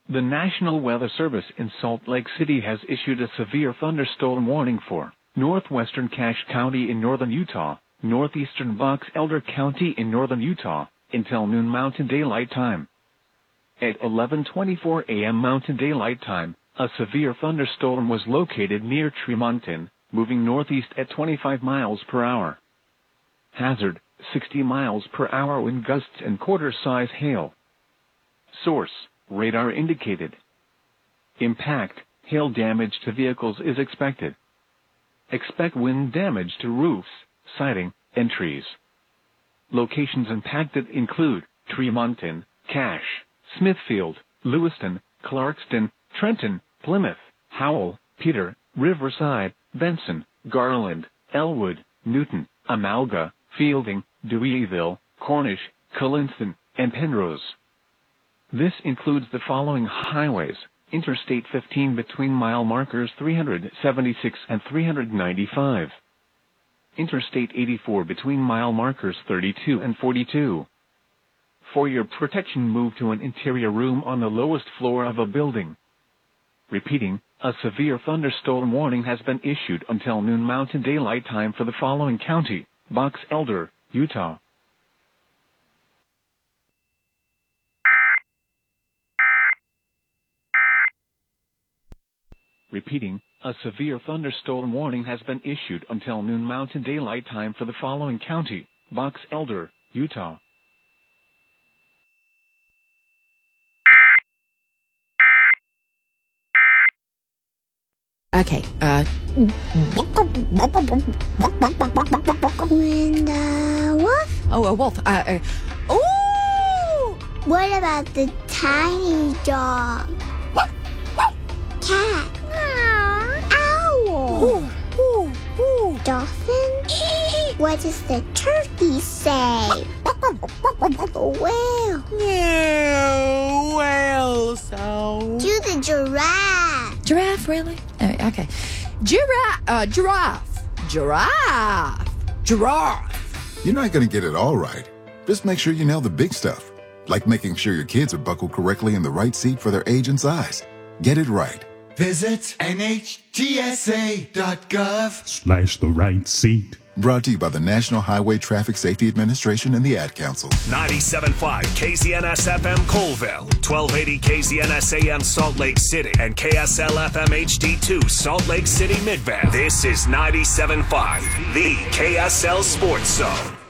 The National Weather Service in Salt Lake City has issued a severe thunderstorm warning for northwestern Cache County in northern Utah, northeastern Box Elder County in northern Utah, until noon Mountain Daylight Time. At 11:24 a.m. Mountain Daylight Time, a severe thunderstorm was located near Tremonton, moving northeast at 25 miles per hour. Hazard, 60 miles per hour wind gusts and quarter-size hail. Source, radar indicated. Impact, hail damage to vehicles is expected. Expect wind damage to roofs, siding, and trees. Locations impacted include Tremonton, Cache, Smithfield, Lewiston, Clarkston, Trenton, Plymouth, Howell, Peter, Riverside, Benson, Garland, Elwood, Newton, Amalga, Fielding, Deweyville, Cornish, Cullinston, and Penrose. This includes the following highways: Interstate 15 between mile markers 376 and 395. Interstate 84 between mile markers 32 and 42. For your protection, move to an interior room on the lowest floor of a building. Repeating, a severe thunderstorm warning has been issued until noon Mountain Daylight Time for the following county: Box Elder, Utah. Repeating, a severe thunderstorm warning has been issued until noon Mountain Daylight Time for the following county: Box Elder, Utah. Okay, When the wolf? Oh, a wolf. Oh! What about the tiny dog? Cat? Owl? Ooh, ooh, ooh. Dolphin? What does the turkey say? Whale? No, whale sound. Do the giraffe? Giraffe, really? Okay. Giraffe. You're not going to get it all right. Just make sure you nail the big stuff, like making sure your kids are buckled correctly in the right seat for their age and size. Get it right. Visit NHTSA.gov/ the right seat. Brought to you by the National Highway Traffic Safety Administration and the Ad Council. 97.5 KZNS FM Colville, 1280 KZNS AM Salt Lake City, and KSL FM HD2 Salt Lake City Midvale. This is 97.5, the KSL Sports Zone.